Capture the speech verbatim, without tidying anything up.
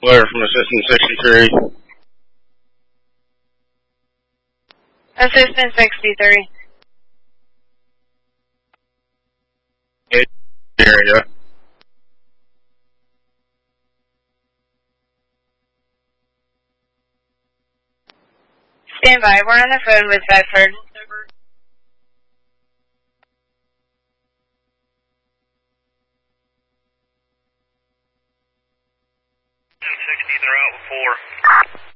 Letter from Assistant sixty-three. Assistant sixty-three. Area. Stand by. We're on the phone with Bedford. sixty, they're out with four.